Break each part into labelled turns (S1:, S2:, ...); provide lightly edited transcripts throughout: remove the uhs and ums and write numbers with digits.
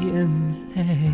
S1: 眼泪。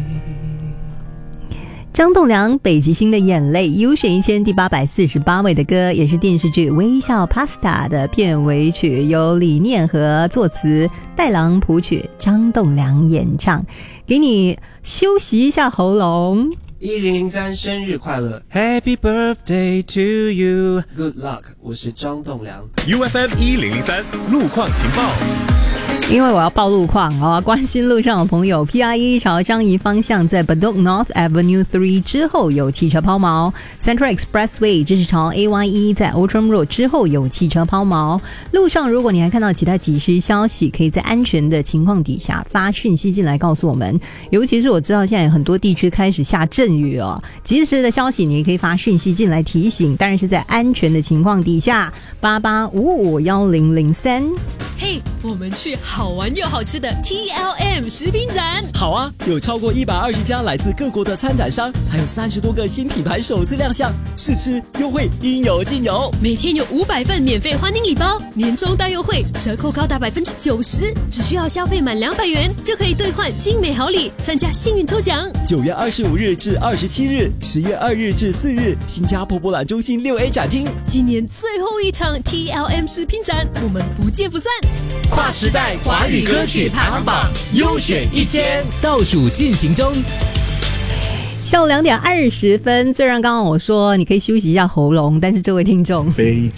S2: 张栋梁《北极星的眼泪》优选1000第848位的歌，也是电视剧《微笑 Pasta》的片尾曲，由李念和作词，戴郎谱曲，张栋梁演唱。给你休息一下喉咙。
S1: 1003生日快乐 Happy birthday to you Good luck 我是张栋梁
S3: UFM 1003路况情报。
S2: 因为我要报路况哦，关心路上的朋友 PRE 朝张仪方向在 Bedok North Avenue 3之后有汽车抛锚， Central Expressway 这是朝 AYE 在 Outram Road 之后有汽车抛锚。路上如果你还看到其他即时消息，可以在安全的情况底下发讯息进来告诉我们，尤其是我知道现在很多地区开始下阵雨哦，及时的消息你也可以发讯息进来提醒，当然是在安全的情况底下。88551003。
S4: 嘿，我们去好玩又好吃的 TLM 食品展。
S5: 好啊，有超过120家来自各国的参展商，还有30多个新品牌首次亮相，试吃优惠应有尽有。
S4: 每天有500份免费欢迎礼包，年终大优惠，折扣高达90%，只需要消费满200元就可以兑换精美好礼，参加幸运抽奖。
S5: 9月25日至27日，10月2日至4日，新加坡博览中心6A 展厅。
S4: 今年最后一场 TLM 食品展，我们不见不散。
S6: 跨时代华语歌曲排行榜优选1000倒数进行中。
S2: 下午2点20分，虽然刚刚我说你可以休息一下喉咙，但是这位听众，
S7: 北